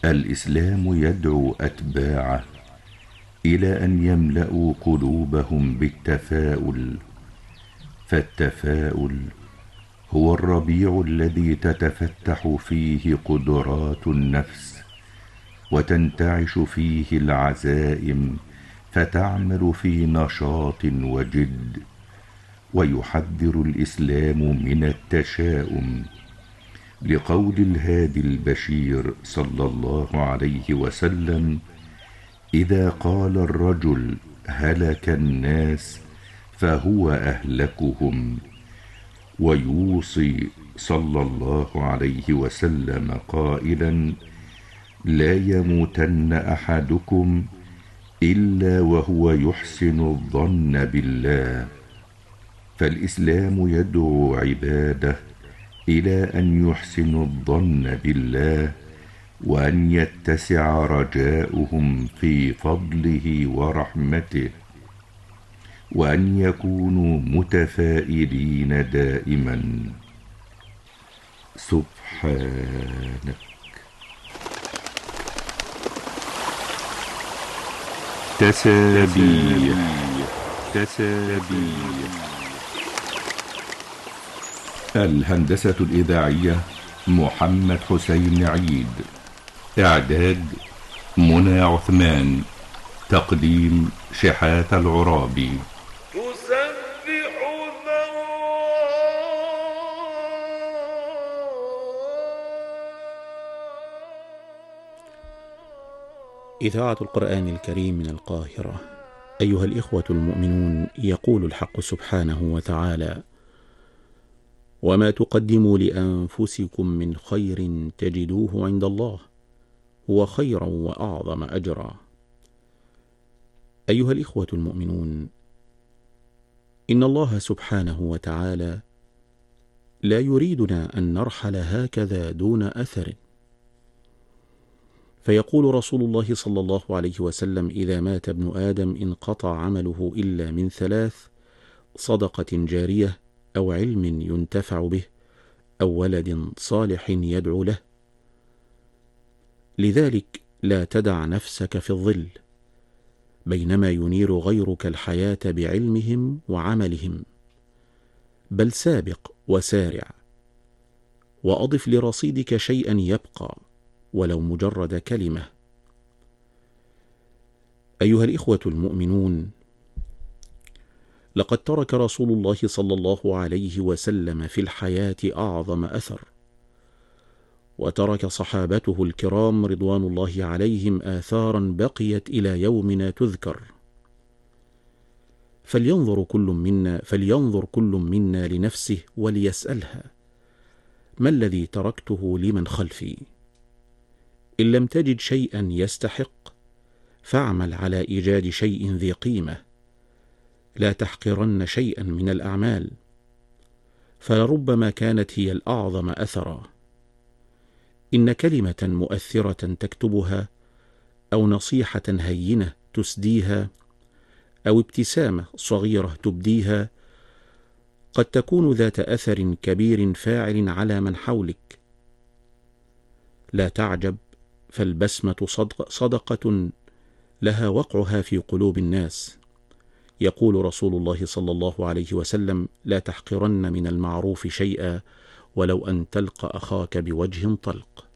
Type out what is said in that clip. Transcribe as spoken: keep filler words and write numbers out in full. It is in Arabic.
الإسلام يدعو أتباعه إلى أن يملأوا قلوبهم بالتفاؤل، فالتفاؤل هو الربيع الذي تتفتح فيه قدرات النفس، وتنتعش فيه العزائم، فتعمل في نشاط وجد. ويحذر الإسلام من التشاؤم، لقول الهادي البشير صلى الله عليه وسلم: إذا قال الرجل هلك الناس فهو أهلكهم. ويوصي صلى الله عليه وسلم قائلا: لا يموتن أحدكم إلا وهو يحسن الظن بالله. فالإسلام يدعو عباده إلى أن يحسنوا الظن بالله، وأن يتسع رجاؤهم في فضله ورحمته، وأن يكونوا متفائلين دائما. سبحانك. تسابيح تسابيح الهندسة الإذاعية محمد حسين عيد. إعداد منى عثمان. تقديم شحات العرابي. تسبح إذاعة القرآن الكريم من القاهرة. أيها الإخوة المؤمنون، يقول الحق سبحانه وتعالى: وما تقدموا لأنفسكم من خير تجدوه عند الله هو خيرا وأعظم أجرا. أيها الإخوة المؤمنون، إن الله سبحانه وتعالى لا يريدنا أن نرحل هكذا دون أثر، فيقول رسول الله صلى الله عليه وسلم: إذا مات ابن آدم انقطع عمله إلا من ثلاث: صدقة جارية، أو علم ينتفع به، أو ولد صالح يدعو له. لذلك لا تدع نفسك في الظل بينما ينير غيرك الحياة بعلمهم وعملهم، بل سابق وسارع، وأضف لرصيدك شيئا يبقى ولو مجرد كلمة. أيها الإخوة المؤمنون، لقد ترك رسول الله صلى الله عليه وسلم في الحياة أعظم أثر، وترك صحابته الكرام رضوان الله عليهم آثارا بقيت إلى يومنا تذكر. فلينظر كل منا فلينظر كل منا لنفسه وليسألها: ما الذي تركته لمن خلفي؟ إن لم تجد شيئا يستحق فاعمل على إيجاد شيء ذي قيمة. لا تحقرن شيئا من الأعمال، فلربما كانت هي الأعظم أثرا. إن كلمة مؤثرة تكتبها، أو نصيحة هينة تسديها، أو ابتسامة صغيرة تبديها، قد تكون ذات أثر كبير فاعل على من حولك. لا تعجب، فالبسمة صدق صدقة لها وقعها في قلوب الناس. يقول رسول الله صلى الله عليه وسلم: لا تحقرن من المعروف شيئا ولو أن تلقى أخاك بوجه طلق.